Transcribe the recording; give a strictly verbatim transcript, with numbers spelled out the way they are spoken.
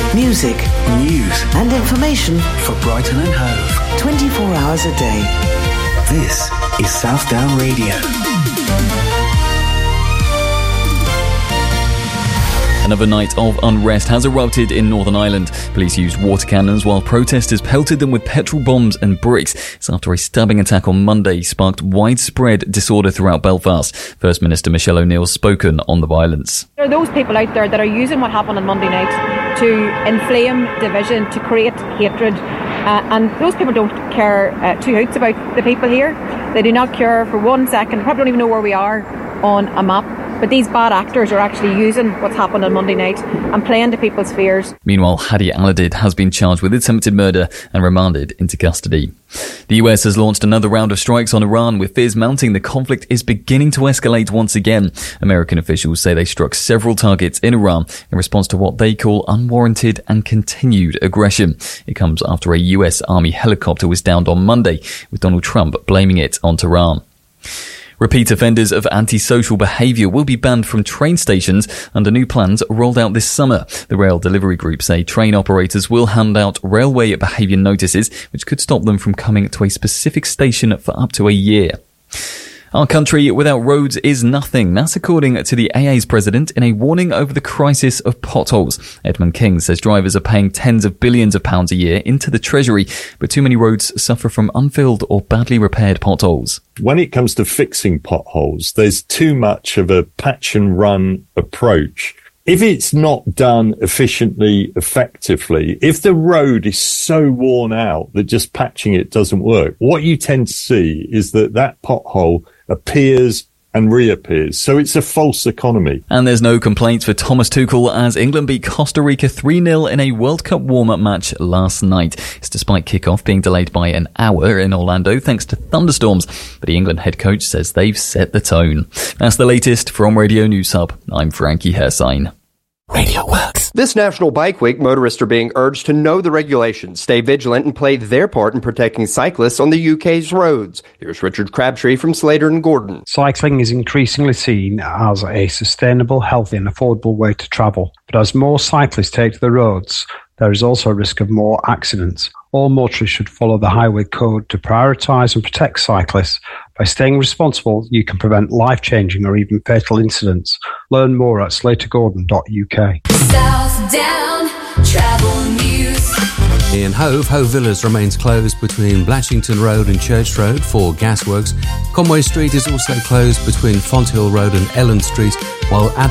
music, news and information for Brighton and Hove. twenty-four hours a day. This is Southdown Radio. Another night of unrest has erupted in Northern Ireland. Police used water cannons while protesters pelted them with petrol bombs and bricks. It's after a stabbing attack on Monday sparked widespread disorder throughout Belfast. First Minister Michelle O'Neill's spoken on the violence. There are those people out there that are using what happened on Monday night to inflame division, to create hatred. Uh, and those people don't care uh, two hoots about the people here. They do not care for one second, probably don't even know where we are on a map. But these bad actors are actually using what's happened on Monday night and playing to people's fears. Meanwhile, Hadi Al-Adid has been charged with attempted murder and remanded into custody. The U S has launched another round of strikes on Iran, with fears mounting the conflict is beginning to escalate once again. American officials say they struck several targets in Iran in response to what they call unwarranted and continued aggression. It comes after a U S Army helicopter was downed on Monday, with Donald Trump blaming it on Tehran. Repeat offenders of antisocial behaviour will be banned from train stations under new plans rolled out this summer. The rail delivery group say train operators will hand out railway behaviour notices, which could stop them from coming to a specific station for up to a year. Our country without roads is nothing. That's according to the A A's president in a warning over the crisis of potholes. Edmund King says drivers are paying tens of billions of pounds a year into the Treasury, but too many roads suffer from unfilled or badly repaired potholes. When it comes to fixing potholes, there's too much of a patch and run approach. If it's not done efficiently, effectively, if the road is so worn out that just patching it doesn't work, what you tend to see is that that pothole appears and reappears. So it's a false economy. And there's no complaints for Thomas Tuchel as England beat Costa Rica three nil in a World Cup warm-up match last night. It's despite kickoff being delayed by an hour in Orlando thanks to thunderstorms. But the England head coach says they've set the tone. That's the latest from Radio News Hub. I'm Frankie Hersign. Radio works. This National Bike Week, motorists are being urged to know the regulations, stay vigilant, and play their part in protecting cyclists on the U K's roads. Here's Richard Crabtree from Slater and Gordon. Cycling is increasingly seen as a sustainable, healthy and affordable way to travel. But as more cyclists take to the roads, there is also a risk of more accidents. All motorists should follow the highway code to prioritise and protect cyclists. By staying responsible, you can prevent life-changing or even fatal incidents. Learn more at slater gordon dot U K. Southdown Travel News. In Hove, Hove Villas remains closed between Blatchington Road and Church Road for gasworks. Conway Street is also closed between Fonthill Road and Ellen Street, while Adam